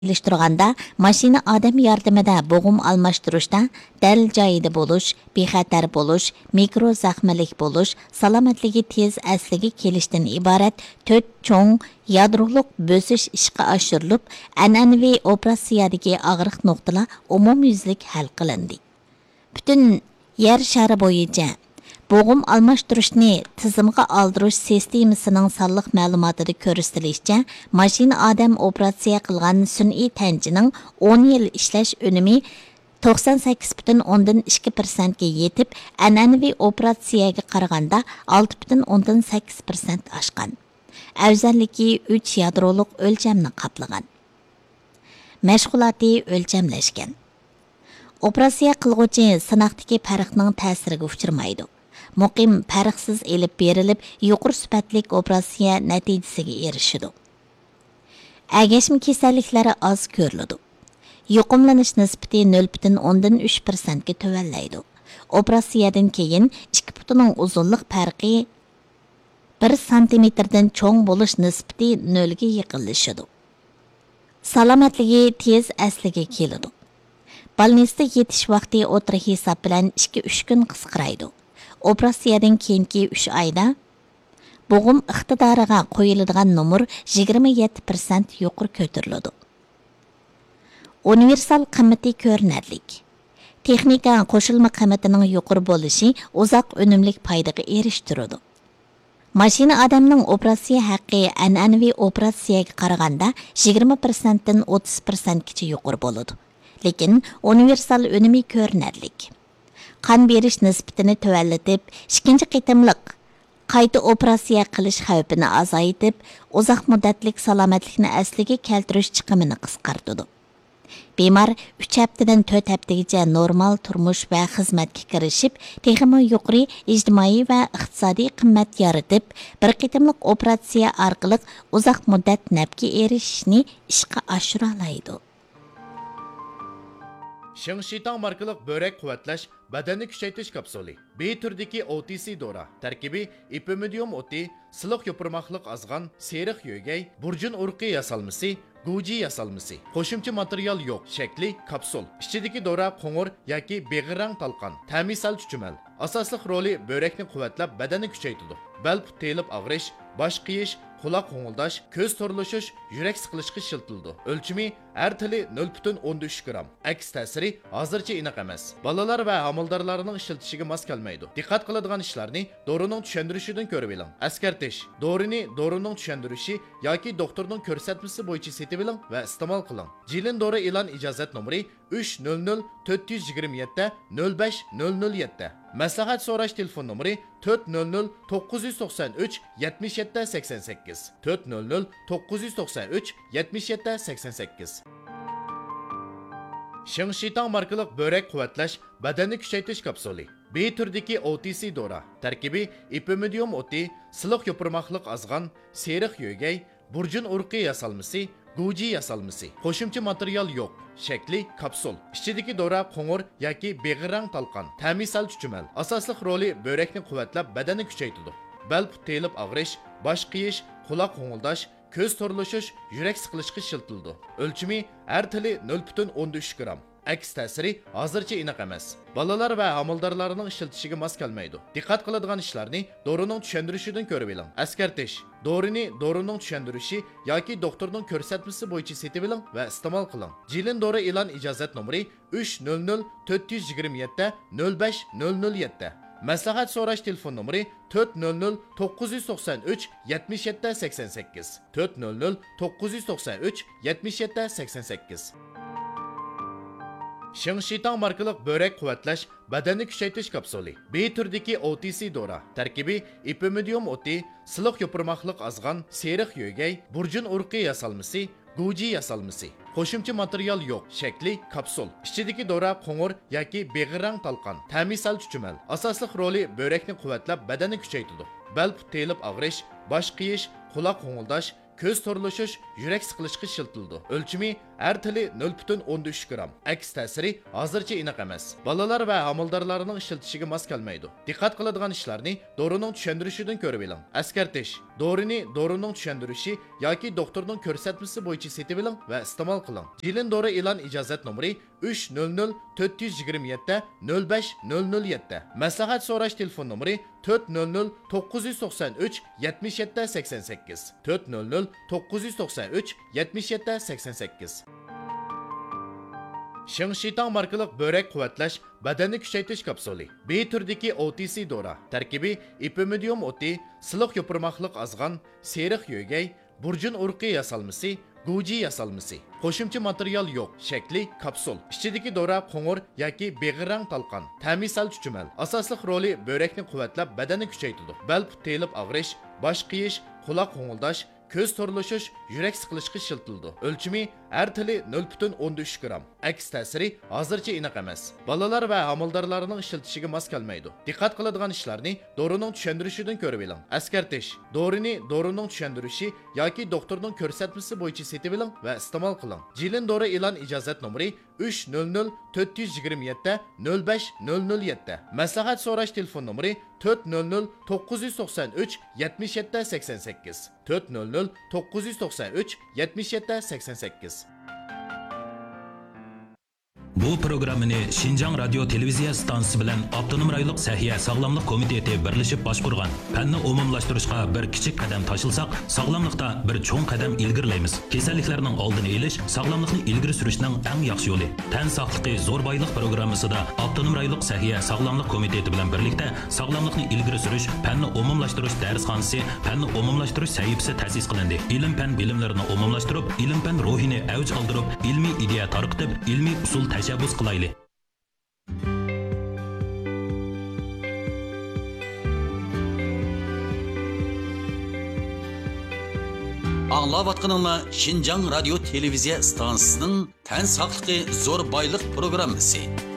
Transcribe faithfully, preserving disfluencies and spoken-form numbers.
Iliştirganda, mashina odam yordamida bo'g'im almashtirishda dal joyida bo'lish, bexatar bo'lish, mikro zaxmalik bo'lish, salomatligi tez asliga kelishdan iborat to'rt cho'ng yadroliq bo'sish ishga oshirilib, an'anaviy operatsiyadagi og'riq nuqtalar umumyuzlik hal qilindi. Butun yer shari bo'yicha bo'g'im almashtirishni tizimga aldirish sistemasining sonliq ma'lumotida ko'rsatilishicha, mashina odam operatsiya qilgan sun'iy tanchining o'n yil ishlash unumi to'qson sakkiz butun o'ndan ikki persent ga yetib, an'anaviy operatsiyaga qaraganda olti butun o'ndan sakkiz persent oshgan. Afzalligi uch yadroliq o'lchamni qoplagan. Mashg'uloti o'lchamlashgan. Operatsiya qilguvchi sinoqdagi farqning ta'siriga uchramaydi. Muqim farqsiz elib berilib, yuqori sifatli operatsiya natijasiga erishidi. Agashma kasalliklari oz ko'riladi. Yuqumlanish nisbati nol butun o'ndan uch persent ga tuvallaydi. Operatsiyadan keyin ikki butun uzunlik farqi bir santimetrdan cho'ng bo'lish nisbati nol ga yaqinlashadi. Salomatligi tez asliga keladi. Balnisda yetish vaqti o'tira hisob bilan ikki uch kun qisqaraydi. Operatsiyadan keyingi uch oyda bo'g'im iqtidoriga qo'yiladigan nomer yigirma yetti persent yuqori ko'tariladi. Universal qimmati ko'rinarlik. Texnika qo'shilma qimmatining yuqori bo'lishi uzoq unumli foydaga erishtiradi. Mashina odamning operatsiya haqqi an'anaviy operatsiyaga qaraganda yigirma persent dan o'ttiz persent gacha yuqori bo'ladi. Lekin universal unumi ko'rinarlik. Qon berish nisbatini tuvallatib, ikkinchi qitimliq qayta operatsiya qilish xavfini azaytib, uzoq muddatlik salomatlikni asliga keltirish chiqimini qisqartadi. Bemor uch haftadan to'rt haftagacha normal turmush va xizmatga kirishib, texmo yuqori ijtimoiy va iqtisodiy qimmat yaratib, bir qitimliq operatsiya orqali uzoq muddat nafga erishishni ishga oshira oladi. Shingshitang markalik börek quvvatlash badanni kuchaytirish kapsuli. B turdagi O T C dora. Tarkibi ipimidium o'ti, siliq yopirmoqliq azg'an, seriq yo'gay, burjun urqi yasalmasi, guji yasalmasi. Qo'shimcha material yo'q. Shakli kapsul. Ichidagi dora qo'ng'ir yoki beg'irang talqon. Ta'misal chuchumal. Asosliq roli börekni quvvatlab badanni kuchaytiradi. Bel telib og'rish, bosh qiyish, quloq qo'ng'ildash, ko'z to'rlashish, yurak siqilishga shiltildi. O'lchimi har tili nol butun o'n uch gram. Aks ta'siri hozircha aniq emas. Bolalar va homildorlarning ishlatishiga mos kelmaydi. Diqqat qiladigan ishlarni dorining tushuntirishidan ko'rib oling. Askartish. Dorini dorining tushuntirishi yoki doktorning ko'rsatmasi bo'yicha setib oling va iste'mol qiling. Jilin dori e'lon ijozat nomeri uch nol nol to'rt yuz yigirma yetti nol besh nol nol yetti. Maslahat so'rash telefon nomeri to'rt nol nol to'qqiz yuz to'qson uch yetmish yetti sakson sakkiz. to'rt nol nol to'qqiz yuz to'qson uch yetmish yetti sakson sakkiz. Shingshitang markalik börek quvvatlash badanni kuchaytirish kapsuli. B turdagi O T C dora. Tarkibi ipimidium o'ti, siliq yopirmoqliq azg'an, seriq yo'gay, burjun urqi yasalmasi, guji yasalmasi. Qo'shimcha material yo'q. Shakli kapsul. Ichidagi dora qo'ng'ir yoki beg'irang talqon. Ta'misal chuchumal. Asosliq roli börekni quvvatlab badanni kuchaytiradi. Bel telib og'rish, bosh qiyish, quloq qo'ng'ildash, ko'z to'rlashish, yurak siqilishga shiltildi. O'lchimi har tili nol butun o'n uch gram. Aks ta'siri hozircha aniq emas. Bolalar va homildorlarning ishlatishiga mos kelmaydi. Diqqat qiladigan ishlarni dorining tushuntirishidan ko'rib oling. Askartish. Dorini dorining tushuntirishi yoki doktorning ko'rsatmasi bo'yicha setib oling va iste'mol qiling. Jilin dori e'lon ijozat nomeri uch nol nol to'rt yuz yigirma yetti nol besh nol nol yetti. Maslahat so'rash telefon nomeri to'rt nol nol to'qqiz yuz to'qson uch yetmish yetti sakson sakkiz. to'rt nol nol to'qqiz yuz to'qson uch yetmish yetti sakson sakkiz. Shingshitang markalik börek quvvatlash badanni kuchaytirish kapsuli. B turdagi O T C dora. Tarkibi ipimidium o'ti, siliq yopirmoqliq azg'an, seriq yo'gay, burjun urqi yasalmasi, guji yasalmasi. Qo'shimcha material yo'q. Shakli kapsul. Ichidagi dora qo'ng'ir yoki beg'irang talqon. Ta'misal chuchumal. Asosliq roli börekni quvvatlab badanni kuchaytiradi. Bel telib og'rish, bosh qiyish, quloq qo'ng'ildash, ko'z to'rlashish, yurak siqilishiga ishiltildi. O'lchimi har tili nol butun o'n uch gram. Aks ta'siri hozircha aniq emas. Balalar va homildorlarning ishlatishiga mos kelmaydi. Diqqat qiladigan ishlarni dorining tushuntirishidan ko'rib oling. Askartish: dorini dorining tushuntirishi yoki doktorning ko'rsatmasi bo'yicha setib oling va iste'mol qiling. Jilin dori e'lon ijozat nomeri uch nol nol to'rt yuz yigirma yetti nol besh nol nol yetti. Maslahat so'rash telefon nomeri to'rt nol nol to'qqiz yuz to'qson uch yetmish yetti sakson sakkiz to'rt nol nol to'qqiz yuz to'qson uch yetmish yetti sakson sakkiz. Shingshitang markalik börek quvvatlash badanni kuchaytirish kapsuli. B turdagi O T C dora. Tarkibi ipimidium o'ti, siliq yopirmoqlik azg'an, seriq yo'gay, burjun urqi yasalmasi, Guji yasalmasi. Qo'shimcha material yo'q. Shakli kapsul. Ichidagi dora qo'ng'ir yoki beg'irang talqon. Ta'mi sal chuchumal. Asosli roli börekni quvvatlab, badanni kuchaytiradi. Bel telib og'rish, bosh qiyish, quloq qo'ng'ildash, ko'z to'rilishish, yurak siqilishiga ishiltildi. O'lchimi har tili nol butun o'n uch gram. Aks ta'siri hozircha aniq emas. Balalar va homildorlarning ishlatishiga mos kelmaydi. Diqqat qiladigan ishlarni dorining tushuntirishidan ko'rib oling. Askartish: dorini dorining tushuntirishi yoki doktorning ko'rsatmasi bo'yicha setib oling va iste'mol qiling. Jilin dori e'lon ijozat nomeri uch nol nol to'rt yuz yigirma yetti nol besh nol nol yetti. Maslahat so'rash telefon nomeri to'rt nol nol to'qqiz yuz to'qson uch yetmish yetti sakson sakkiz to'rt nol nol to'qqiz yuz to'qson uch yetmish yetti sakson sakkiz. Bu programmani Şinjan Radio Televiziya stansiyasi bilan Avtonom rayonlik Sahiya Sog'lomlik komiteti birlashib boshqurgan. Fanni umumlashtirishga bir kichik qadam tashilsak, sog'lomlikda bir cho'ng qadam ilgirlaymiz. Kasalliklarning oldini olish, sog'lomlikni ilgari surishning eng yaxshi yo'li. Tan sog'ligi zo'r boylik programmasida Avtonom rayonlik Sahiya Sog'lomlik komiteti bilan birlikda sog'lomlikni ilgari surish, fanni umumlashtirish darsxonasi, fanni umumlashtirish sahifasi ta'sis qilindi. Ilm fan bilimlarini umumlashtirib, ilm fan ruhini avj oldirib, ilmiy ideya tarqitib, ilmiy usul tashabbus qilayli. Anglayotganinglar Şinjan Radio Televiziya stansiyasining Tan sog'ligi zo'r boylik programmasi.